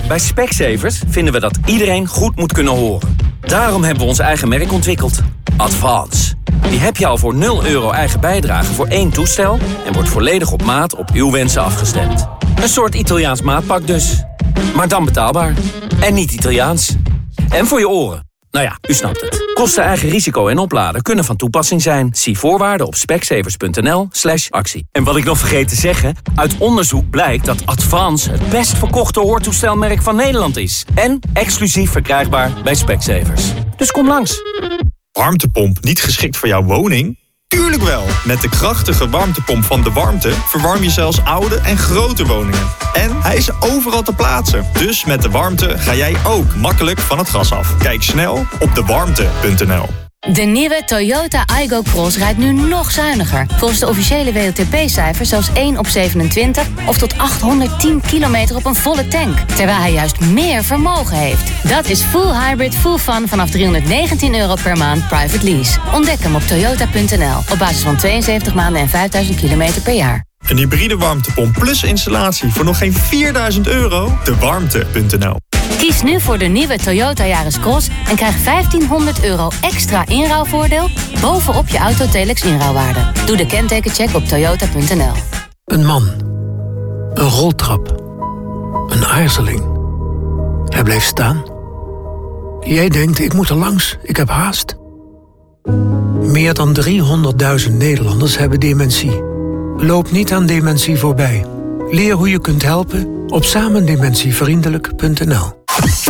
Bij Specsavers vinden we dat iedereen goed moet kunnen horen. Daarom hebben we ons eigen merk ontwikkeld. Advance. Die heb je al voor €0 eigen bijdrage voor 1 toestel... en wordt volledig op maat op uw wensen afgestemd. Een soort Italiaans maatpak dus. Maar dan betaalbaar. En niet Italiaans. En voor je oren. Nou ja, u snapt het. Kosten, eigen risico en opladen kunnen van toepassing zijn. Zie voorwaarden op specsavers.nl/actie. En wat ik nog vergeet te zeggen... uit onderzoek blijkt dat Advance het best verkochte hoortoestelmerk van Nederland is. En exclusief verkrijgbaar bij Specsavers. Dus kom langs. Warmtepomp niet geschikt voor jouw woning? Tuurlijk wel! Met de krachtige warmtepomp van De Warmte verwarm je zelfs oude en grote woningen. En hij is overal te plaatsen. Dus met De Warmte ga jij ook makkelijk van het gas af. Kijk snel op dewarmte.nl. De nieuwe Toyota Aygo Cross rijdt nu nog zuiniger. Volgens de officiële WLTP-cijfers zelfs 1 op 27... of tot 810 kilometer op een volle tank. Terwijl hij juist meer vermogen heeft. Dat is full hybrid, full fun vanaf €319 per maand private lease. Ontdek hem op toyota.nl. Op basis van 72 maanden en 5000 kilometer per jaar. Een hybride warmtepomp plus installatie voor nog geen €4.000? Dewarmte.nl. Kies nu voor de nieuwe Toyota Yaris Cross en krijg €1.500 extra inruilvoordeel bovenop je Autotelex inruilwaarde. Doe de kentekencheck op toyota.nl. Een man. Een roltrap. Een aarzeling. Hij bleef staan. Jij denkt, ik moet er langs, ik heb haast. Meer dan 300.000 Nederlanders hebben dementie. Loop niet aan dementie voorbij. Leer hoe je kunt helpen op samendementievriendelijk.nl.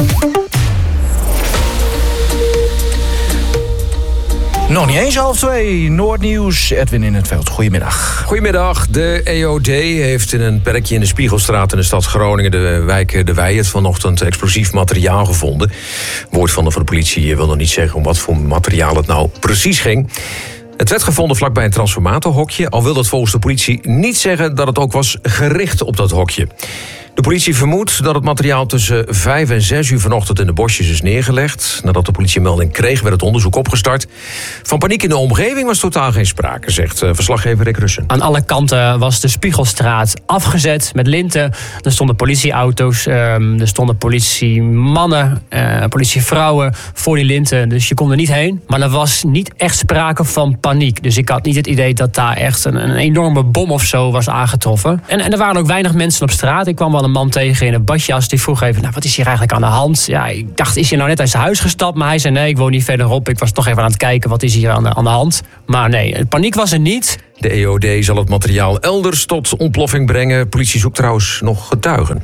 Nog niet eens 1:30. Noordnieuws. Edwin in het veld. Goedemiddag. Goedemiddag. De EOD heeft in een perkje in de Spiegelstraat in de stad Groningen, de wijk De Wijert, vanochtend explosief materiaal gevonden. Woordvoerder van de politie wil nog niet zeggen om wat voor materiaal het nou precies ging. Het werd gevonden vlakbij een transformatorhokje, al wil dat volgens de politie niet zeggen dat het ook was gericht op dat hokje. De politie vermoedt dat het materiaal tussen 5 en 6 uur vanochtend in de bosjes is neergelegd. Nadat de politie melding kreeg, werd het onderzoek opgestart. Van paniek in de omgeving was totaal geen sprake, zegt verslaggever Rick Russen. Aan alle kanten was de Spiegelstraat afgezet met linten. Er stonden politieauto's, er stonden politiemannen, politievrouwen voor die linten. Dus je kon er niet heen. Maar er was niet echt sprake van paniek. Dus ik had niet het idee dat daar echt een enorme bom of zo was aangetroffen. En er waren ook weinig mensen op straat. Ik kwam wel een man tegen in een badjas. Die vroeg even, nou, wat is hier eigenlijk aan de hand? Ja, ik dacht, is hij nou net uit zijn huis gestapt? Maar hij zei, nee, ik woon niet verderop. Ik was toch even aan het kijken, wat is hier aan de hand? Maar nee, paniek was er niet. De EOD zal het materiaal elders tot ontploffing brengen. Politie zoekt trouwens nog getuigen.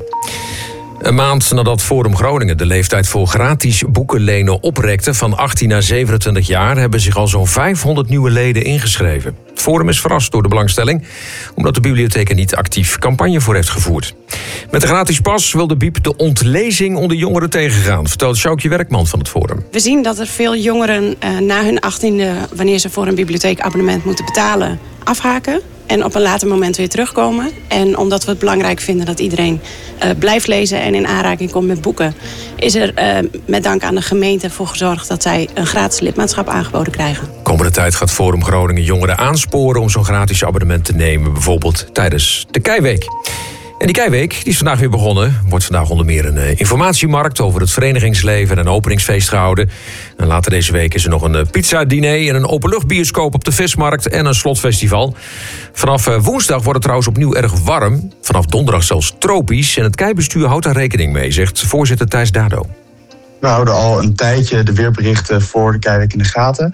Een maand nadat Forum Groningen de leeftijd voor gratis boeken lenen oprekte van 18 naar 27 jaar... hebben zich al zo'n 500 nieuwe leden ingeschreven. Het Forum is verrast door de belangstelling, omdat de bibliotheek er niet actief campagne voor heeft gevoerd. Met de gratis pas wil de Biep de ontlezing onder jongeren tegengaan, vertelt Sjoukje Werkman van het Forum. We zien dat er veel jongeren na hun 18e, wanneer ze voor een bibliotheekabonnement moeten betalen, afhaken. En op een later moment weer terugkomen. En omdat we het belangrijk vinden dat iedereen blijft lezen en in aanraking komt met boeken, is er met dank aan de gemeente voor gezorgd dat zij een gratis lidmaatschap aangeboden krijgen. Komende tijd gaat Forum Groningen jongeren aansporen om zo'n gratis abonnement te nemen, bijvoorbeeld tijdens de Keiweek. En die Keiweek die is vandaag weer begonnen. Wordt vandaag onder meer een informatiemarkt over het verenigingsleven en een openingsfeest gehouden. En later deze week is er nog een pizza-diner en een openluchtbioscoop op de Vismarkt en een slotfestival. Vanaf woensdag wordt het trouwens opnieuw erg warm. Vanaf donderdag zelfs tropisch. En het Keibestuur houdt daar rekening mee, zegt voorzitter Thijs Dado. We houden al een tijdje de weerberichten voor de Keiweek in de gaten.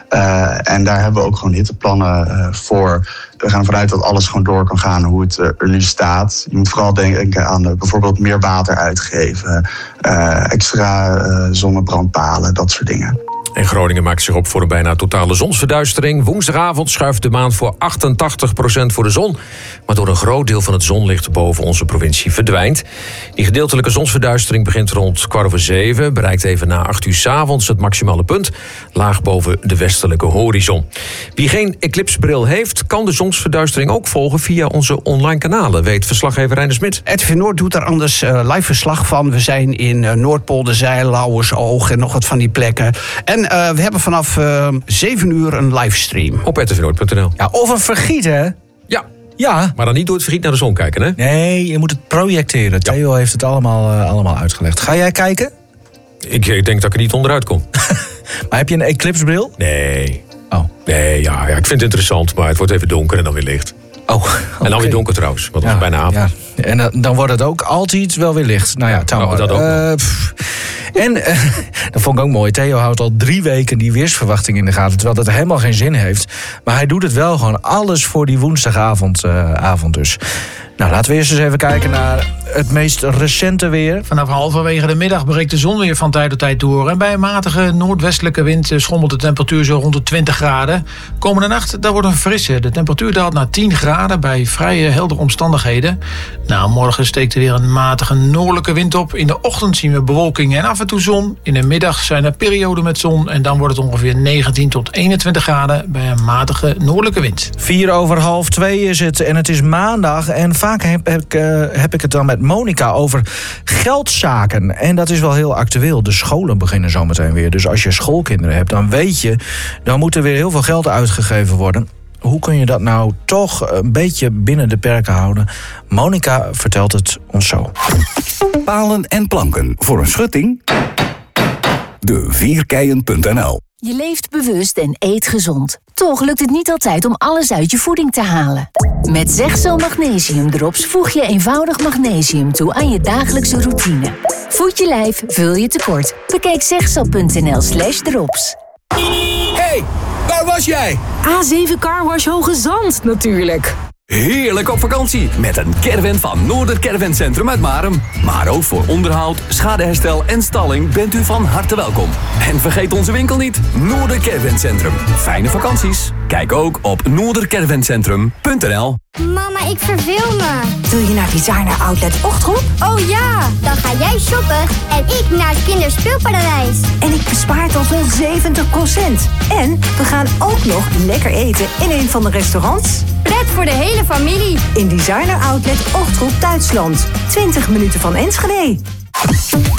En daar hebben we ook gewoon hitteplannen voor. We gaan ervan uit dat alles gewoon door kan gaan hoe het er nu staat. Je moet vooral denken aan bijvoorbeeld meer water uitgeven, extra zonnebrandpalen, dat soort dingen. En Groningen maakt zich op voor een bijna totale zonsverduistering. Woensdagavond schuift de maan voor 88% voor de zon. Waardoor een groot deel van het zonlicht boven onze provincie verdwijnt. Die gedeeltelijke zonsverduistering begint rond 6:15. Bereikt even na 8 uur 's avonds het maximale punt. Laag boven de westelijke horizon. Wie geen eclipsebril heeft, kan de zonsverduistering ook volgen via onze online kanalen, weet verslaggever Reiner Smit. RTV Noord doet daar anders live verslag van. We zijn in Noordpolderzeil, Lauwersoog en nog wat van die plekken. En we hebben vanaf 7 uur een livestream. Op rtvnoord.nl. Ja, over vergieten. Ja. Ja. Maar dan niet door het verschiet naar de zon kijken, hè? Nee, je moet het projecteren. Ja. Theo heeft het allemaal uitgelegd. Ga jij kijken? Ik denk dat ik er niet onderuit kom. Maar heb je een eclipsebril? Nee. Oh. Nee, ja, ik vind het interessant, maar het wordt even donker en dan weer licht. Oh, okay. En dan weer donker trouwens, want het is bijna avond. Ja. En dan wordt het ook altijd wel weer licht. Nou ja, Tamar. Dat ook en dat vond ik ook mooi. Theo houdt al 3 weken die weersverwachting in de gaten, terwijl dat helemaal geen zin heeft. Maar hij doet het wel gewoon alles voor die woensdagavond avond dus. Nou, laten we eerst eens even kijken naar het meest recente weer. Vanaf halverwege de middag breekt de zon weer van tijd tot tijd door. En bij een matige noordwestelijke wind schommelt de temperatuur zo rond de 20 graden. Komende nacht, daar wordt een frisse. De temperatuur daalt naar 10 graden bij vrij heldere omstandigheden. Nou, morgen steekt er weer een matige noordelijke wind op. In de ochtend zien we bewolking en af en toe zon. In de middag zijn er perioden met zon. En dan wordt het ongeveer 19 tot 21 graden bij een matige noordelijke wind. 1:04 is het en het is maandag. En vaak heb ik het dan met Monica over geldzaken. En dat is wel heel actueel. De scholen beginnen zometeen weer. Dus als je schoolkinderen hebt, dan weet je, dan moet er weer heel veel geld uitgegeven worden. Hoe kun je dat nou toch een beetje binnen de perken houden? Monica vertelt het ons zo. Palen en planken voor een schutting? De4keien.nl. Je leeft bewust en eet gezond. Toch lukt het niet altijd om alles uit je voeding te halen. Met Zegzo Magnesium Drops voeg je eenvoudig magnesium toe aan je dagelijkse routine. Voed je lijf, vul je tekort. Bekijk zegzo.nl/drops. Hey, waar was jij? A7 Carwash Hoge Zand, natuurlijk. Heerlijk op vakantie met een caravan van Noorder Caravan Centrum uit Marum. Maar ook voor onderhoud, schadeherstel en stalling bent u van harte welkom. En vergeet onze winkel niet, Noorder Caravan Centrum. Fijne vakanties. Kijk ook op noordercaravanCentrum.nl. Mama, ik verveel me. Wil je naar Designer Outlet Ochtgroep? Oh ja, dan ga jij shoppen en ik naar het kinderspeelparadijs. En ik bespaar tot wel 70%. En we gaan ook nog lekker eten in een van de restaurants. Pret voor de hele familie. In Designer Outlet Ochtgroep Duitsland. 20 minuten van Enschede.